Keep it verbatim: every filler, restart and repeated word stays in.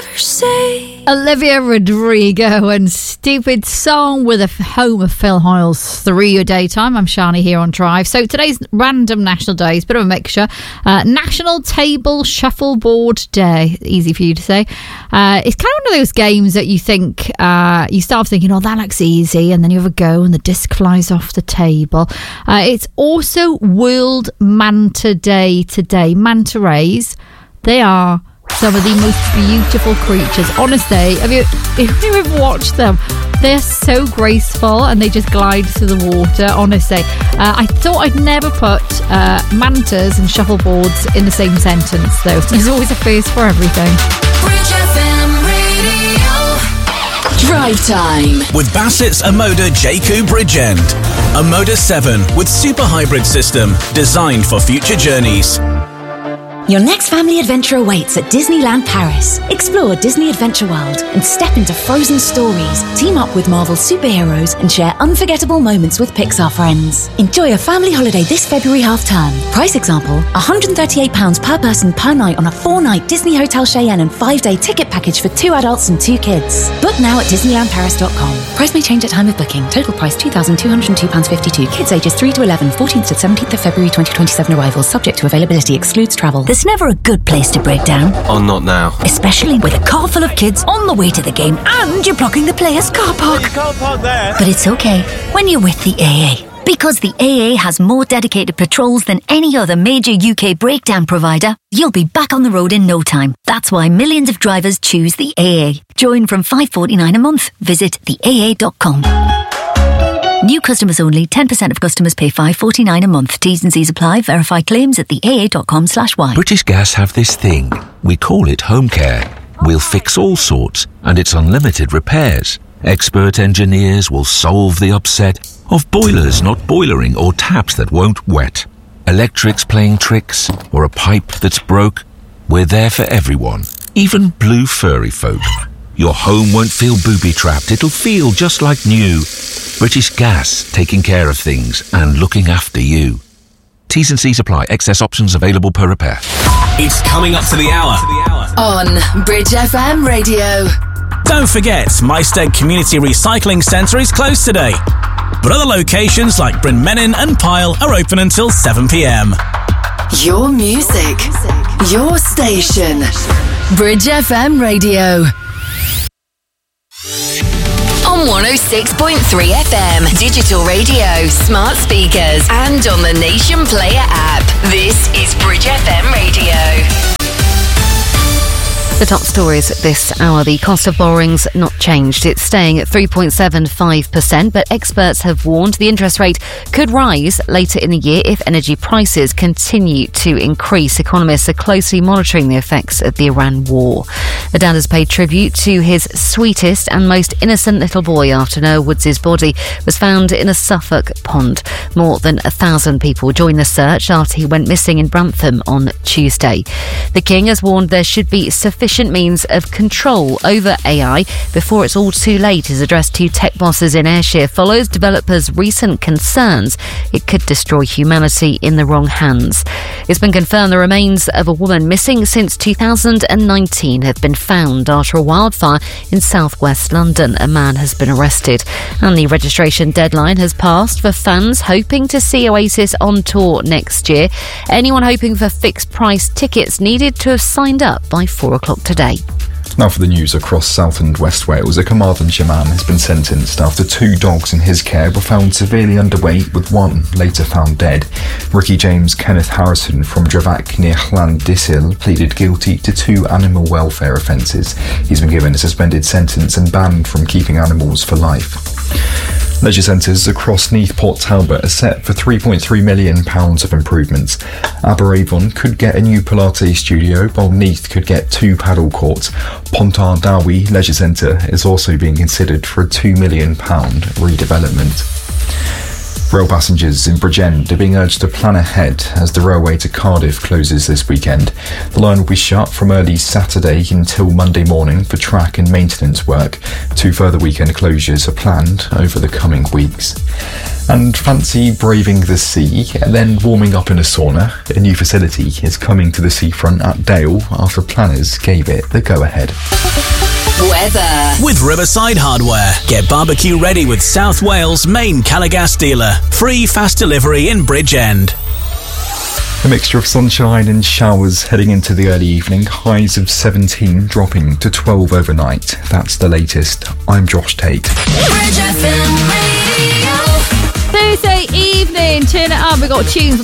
never say. Olivia Rodrigo and Stupid Song with a home of Phil Hoyle's Through Your Daytime. I'm Shani here on Drive. So today's random national day is a bit of a mixture. Uh, National Table Shuffleboard Day. Easy for you to say. Uh, it's kind of one of those games that you think, uh, you start thinking, oh, that looks easy, and then you have a go and the disc flies off the table. Uh, it's also World Manta Day today. Manta rays, they are some of the most beautiful creatures. Honestly, have you, have you ever watched them? They're so graceful and they just glide through the water. Honestly, uh, I thought I'd never put uh, mantas and shuffleboards in the same sentence, though. There's always a first for everything. Bridge F M Radio. Drive time with Bassett's Omoda J Q Bridgend. Omoda seven with super hybrid system designed for future journeys. Your next family adventure awaits at Disneyland Paris. Explore Disney Adventure World and step into frozen stories. Team up with Marvel superheroes and share unforgettable moments with Pixar friends. Enjoy a family holiday this February half-term. Price example, one hundred thirty-eight pounds per person per night on a four-night Disney Hotel Cheyenne and five-day ticket package for two adults and two kids. Book now at disneyland paris dot com. Price may change at time of booking. Total price two thousand two hundred two pounds fifty-two. Kids ages three to eleven, fourteenth to seventeenth of February twenty twenty-seven arrivals. Subject to availability. Excludes travel. There's never a good place to break down. Oh, not now. Especially with a car full of kids on the way to the game and you're blocking the player's car park. You can't park there. But it's okay when you're with the A A. Because the A A has more dedicated patrols than any other major U K breakdown provider, you'll be back on the road in no time. That's why millions of drivers choose the A A. Join from five pounds forty-nine a month. Visit the A A dot com. New customers only. ten percent of customers pay five pounds forty-nine a month. T's and C's apply. Verify claims at the A A dot com slash Y. British Gas have this thing. We call it home care. We'll fix all sorts, and it's unlimited repairs. Expert engineers will solve the upset of boilers not boilering or taps that won't wet. Electrics playing tricks, or a pipe that's broke. We're there for everyone, even blue furry folk. Your home won't feel booby-trapped. It'll feel just like new. British Gas, taking care of things and looking after you. T's and C's apply. Excess options available per repair. It's coming up to the hour. on Bridge F M Radio. Don't forget, Mystead Community Recycling Centre is closed today. But other locations like Brynmenyn and Pyle are open until seven p.m. Your music, your station. Bridge F M Radio. On one oh six point three F M, digital radio, smart speakers, and on the Nation Player app. This is Bridge F M Radio. The top stories at this hour. The cost of borrowing's not changed. It's staying at three point seven five percent, but experts have warned the interest rate could rise later in the year if energy prices continue to increase. Economists are closely monitoring the effects of the Iran war. The dad has paid tribute to his sweetest and most innocent little boy after Noah Woods' body was found in a Suffolk pond. More than a thousand people joined the search after he went missing in Brantham on Tuesday. The King has warned there should be sufficient means of control over A I before it's all too late. His address to tech bosses in Ayrshire follows developers' recent concerns it could destroy humanity in the wrong hands. It's been confirmed the remains of a woman missing since two thousand nineteen have been found after a wildfire in southwest London. A man has been arrested and the registration deadline has passed for fans hoping to see Oasis on tour next year. Anyone hoping for fixed price tickets needed to have signed up by four o'clock today. Now for the news across South and West Wales. A Carmarthenshire man has been sentenced after two dogs in his care were found severely underweight, with one later found dead. Ricky James Kenneth Harrison from Dravac near Llandyssil pleaded guilty to two animal welfare offences. He's been given a suspended sentence and banned from keeping animals for life. Leisure centres across Neath Port Talbot are set for three point three million pounds of improvements. Aberavon could get a new Pilates studio, while Neath could get two paddle courts. Pontar Dowie Leisure Centre is also being considered for a two million pounds redevelopment. Rail passengers in Bridgend are being urged to plan ahead as the railway to Cardiff closes this weekend. The line will be shut from early Saturday until Monday morning for track and maintenance work. Two further weekend closures are planned over the coming weeks. And fancy braving the sea and then warming up in a sauna? A new facility is coming to the seafront at Dale after planners gave it the go-ahead. Weather. With Riverside Hardware. Get barbecue ready with South Wales' main Calagas dealer. Free fast delivery in Bridgend. A mixture of sunshine and showers heading into the early evening. Highs of seventeen dropping to twelve overnight. That's the latest. I'm Josh Tate. Thursday evening, turn it up. We've got tunes